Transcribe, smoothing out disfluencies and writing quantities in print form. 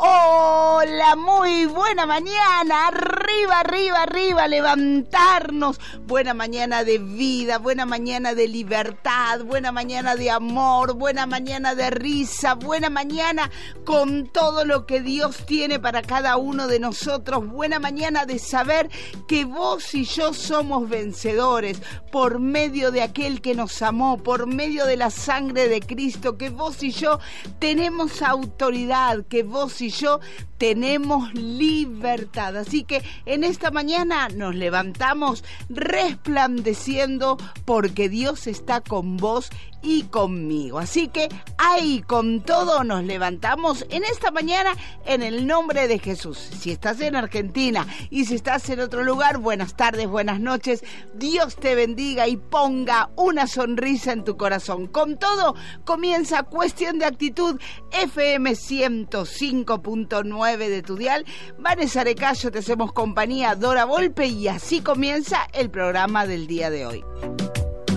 Hola, muy buena mañana, arriba, arriba, arriba, levantarnos, buena mañana de vida, buena mañana de libertad, buena mañana de amor, buena mañana de risa, buena mañana con todo lo que Dios tiene para cada uno de nosotros, buena mañana de saber que vos y yo somos vencedores por medio de aquel que nos amó, por medio de la sangre de Cristo, que vos y yo tenemos autoridad, que vos y yo tenemos libertad. Así que en esta mañana nos levantamos resplandeciendo porque Dios está con vos y conmigo. Así que ahí con todo nos levantamos en esta mañana en el nombre de Jesús. Si estás en Argentina y si estás en otro lugar, buenas tardes, buenas noches. Dios te bendiga y ponga una sonrisa en tu corazón. Con todo comienza Cuestión de Actitud FM 105.9 de tu dial. Vanessa Arecayo, te hacemos compañía, Dora Volpe, y así comienza el programa del día de hoy.